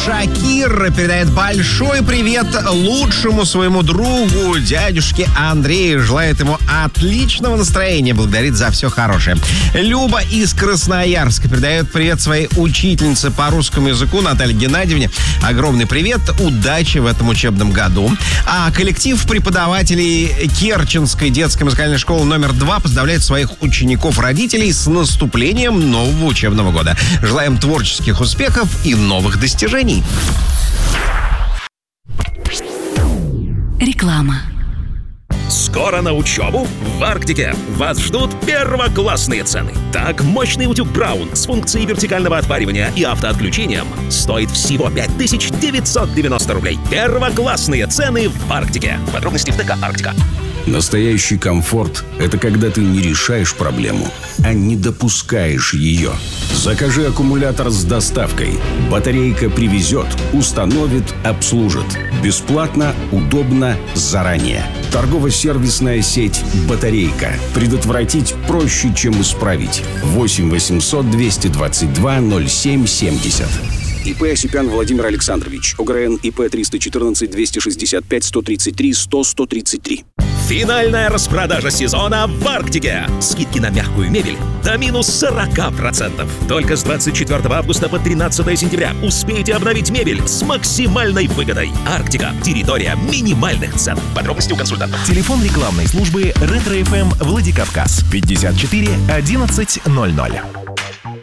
Шакир передает большой привет лучшему своему другу, дядюшке Андрею. Желает ему отличного настроения, благодарит за все хорошее. Люба из Красноярска передает привет своей учительнице по русскому языку Наталье Геннадьевне. Огромный привет, удачи в этом учебном году. А коллектив преподавателей Керченской детской музыкальной школы номер 2 поздравляет своих учеников-родителей с наступлением нового учебного года. Желаем творческих успехов и новых достижений. Реклама. Скоро на учебу в Арктике вас ждут первоклассные цены. Так, мощный утюг Браун с функцией вертикального отпаривания и автоотключением стоит всего 5990 рублей. Первоклассные цены в Арктике. Подробности в ТК «Арктика». Настоящий комфорт – это когда ты не решаешь проблему, а не допускаешь ее. Закажи аккумулятор с доставкой. Батарейка привезет, установит, обслужит. Бесплатно, удобно, заранее. Торгово-сервисная сеть «Батарейка». Предотвратить проще, чем исправить. 8 800 222 07 70. ИП Осипян Владимир Александрович. ОГРН ИП 314 265 133 100 133. Финальная распродажа сезона в Арктике. Скидки на мягкую мебель до минус 40%. Только с 24 августа по 13 сентября успейте обновить мебель с максимальной выгодой. Арктика. Территория минимальных цен. Подробности у консультанта. Телефон рекламной службы Ретро-ФМ Владикавказ 54 11 00.